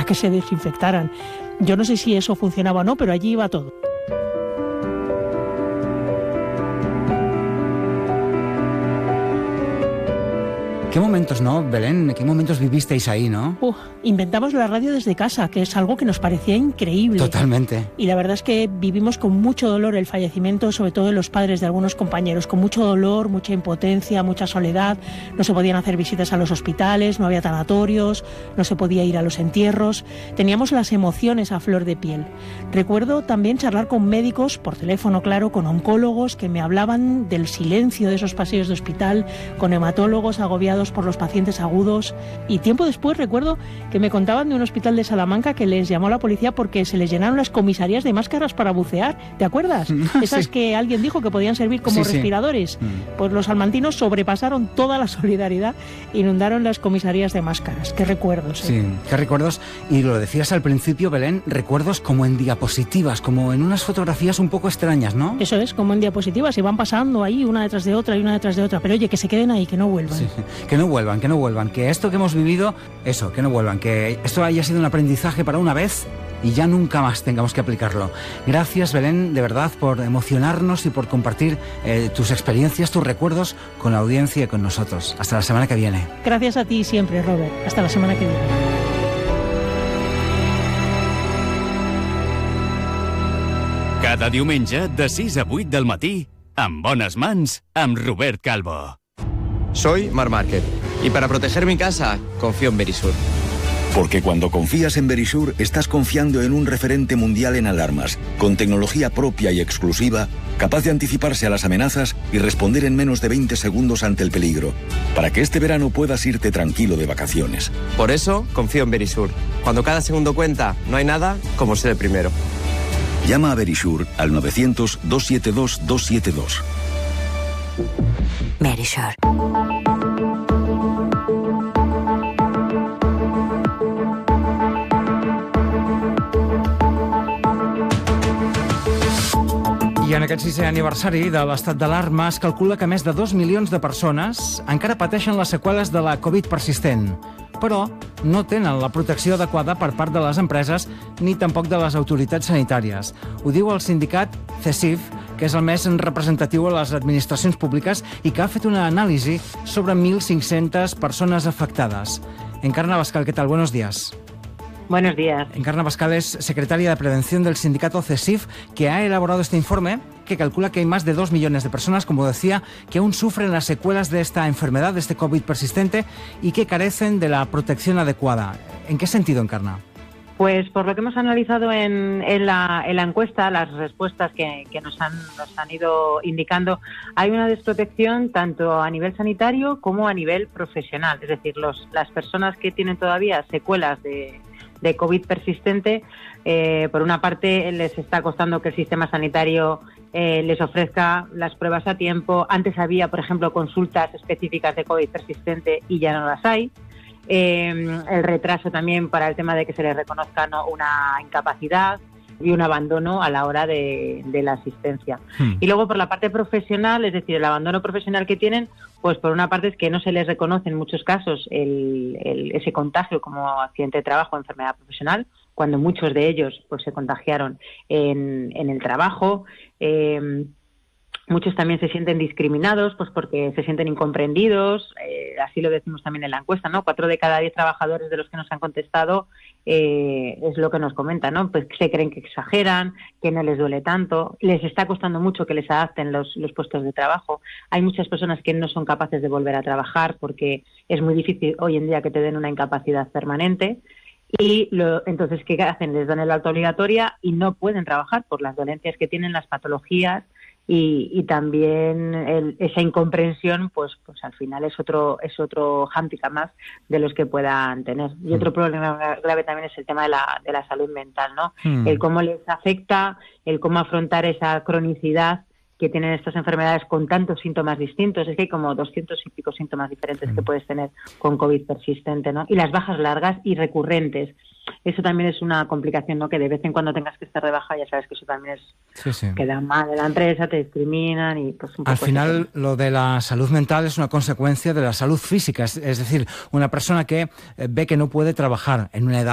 para que se desinfectaran. Yo no sé si eso funcionaba o no, pero allí iba todo. ¿Qué momentos, no, Belén? ¿Qué momentos vivisteis ahí, no? Inventamos la radio desde casa, que es algo que nos parecía increíble. Totalmente. Y la verdad es que vivimos con mucho dolor el fallecimiento, sobre todo de los padres de algunos compañeros, con mucho dolor, mucha impotencia, mucha soledad. No se podían hacer visitas a los hospitales, no había tanatorios, no se podía ir a los entierros. Teníamos las emociones a flor de piel. Recuerdo también charlar con médicos, por teléfono claro, con oncólogos que me hablaban del silencio de esos pasillos de hospital, con hematólogos agobiados por los pacientes agudos. Y tiempo después recuerdo que me contaban de un hospital de Salamanca que les llamó a la policía porque se les llenaron las comisarías de máscaras para bucear. ¿Te acuerdas? Esas que alguien dijo que podían servir como respiradores. Pues los salmantinos sobrepasaron toda la solidaridad, inundaron las comisarías de máscaras. Qué recuerdos. Sí, qué recuerdos. Y lo decías al principio, Belén, recuerdos como en diapositivas, como en unas fotografías un poco extrañas, ¿no? Eso es, como en diapositivas, y van pasando ahí una detrás de otra y una detrás de otra. Pero oye, que se queden ahí, que no vuelvan. Sí. Que no vuelvan, que esto que hemos vivido, eso, que no vuelvan, que esto haya sido un aprendizaje para una vez y ya nunca más tengamos que aplicarlo. Gracias, Belén, de verdad, por emocionarnos y por compartir tus experiencias, tus recuerdos con la audiencia y con nosotros. Hasta la semana que viene. Gracias a ti siempre, Robert. Hasta la semana que viene. Cada diumenge, de 6 a 8 del matí, amb bones mans, amb Robert Calvo. Soy Marc Márquez y para proteger mi casa confío en Verisur. Porque cuando confías en Verisur estás confiando en un referente mundial en alarmas, con tecnología propia y exclusiva, capaz de anticiparse a las amenazas y responder en menos de 20 segundos ante el peligro, para que este verano puedas irte tranquilo de vacaciones. Por eso confío en Verisur. Cuando cada segundo cuenta, no hay nada como ser el primero. Llama a Verisur al 900-272-272. Verisur. I en aquest 6è aniversari de l'estat d'alarma es calcula que més de 2 milions de persones encara pateixen les seqüeles de la Covid persistent, però no tenen la protecció adequada per part de les empreses ni tampoc de les autoritats sanitàries. Ho diu el sindicat CESIF, que és el més representatiu a les administracions públiques i que ha fet una anàlisi sobre 1.500 persones afectades. Encarna Bascal, ¿qué tal? Buenos días. Buenos días. Encarna Bascal es secretaria de Prevención del sindicato CESIF, que ha elaborado este informe que calcula que hay más de 2 millones de personas, como decía, que aún sufren las secuelas de esta enfermedad, de este COVID persistente, y que carecen de la protección adecuada. ¿En qué sentido, Encarna? Pues por lo que hemos analizado en la encuesta, las respuestas que nos han ido indicando, hay una desprotección tanto a nivel sanitario como a nivel profesional. Es decir, las personas que tienen todavía secuelas de COVID persistente, por una parte les está costando que el sistema sanitario les ofrezca las pruebas a tiempo. Antes había, por ejemplo, consultas específicas de COVID persistente y ya no las hay. El retraso también para el tema de que se les reconozca una incapacidad y un abandono a la hora de la asistencia. Y luego por la parte profesional, es decir, el abandono profesional que tienen, pues por una parte es que no se les reconoce en muchos casos ese contagio como accidente de trabajo o enfermedad profesional, cuando muchos de ellos pues se contagiaron en el trabajo. Muchos también se sienten discriminados, pues porque se sienten incomprendidos, así lo decimos también en la encuesta, ¿no? 4 de cada 10 trabajadores de los que nos han contestado es lo que nos comentan, ¿no? Pues se creen que exageran, que no les duele tanto, les está costando mucho que les adapten los puestos de trabajo. Hay muchas personas que no son capaces de volver a trabajar porque es muy difícil hoy en día que te den una incapacidad permanente. Y entonces, ¿qué hacen? Les dan el alta obligatoria y no pueden trabajar por las dolencias que tienen, las patologías y también esa incomprensión, pues al final es otro hándicap más de los que puedan tener. Y otro problema grave también es el tema de la salud mental, ¿no? El cómo les afecta, el cómo afrontar esa cronicidad que tienen estas enfermedades con tantos síntomas distintos. Es que hay como 200 y pico síntomas diferentes que puedes tener con COVID persistente, ¿no? Y las bajas largas y recurrentes. Eso también es una complicación, ¿no? Que de vez en cuando tengas que estar de baja, ya sabes que eso también es queda mal de la empresa, te discriminan y pues un poco. Al final, lo de la salud mental es una consecuencia de la salud física. Es decir, una persona que ve que no puede trabajar en una edad